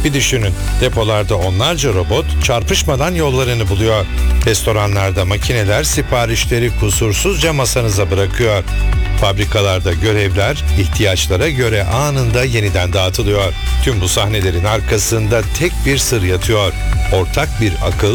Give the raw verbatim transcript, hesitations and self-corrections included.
Bir düşünün, depolarda onlarca robot çarpışmadan yollarını buluyor. Restoranlarda makineler siparişleri kusursuzca masanıza bırakıyor. Fabrikalarda görevler ihtiyaçlara göre anında yeniden dağıtılıyor. Tüm bu sahnelerin arkasında tek bir sır yatıyor. Ortak bir akıl